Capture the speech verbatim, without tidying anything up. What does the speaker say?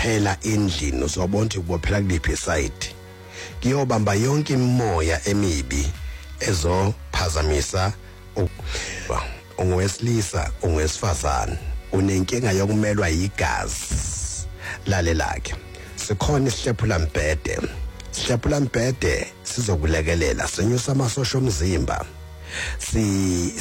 kubophela endlini uzobona ukuthi kubophela kuliphi side kiyobamba yonke imimoya emibi ezophazamisa ungwesilisa ungwesifazane unenkinga yokumelwa yigazi lalelake sikhona isihlephula mbhede isihlephula mbhede sizokulekelela senyusa amasosha omzimba si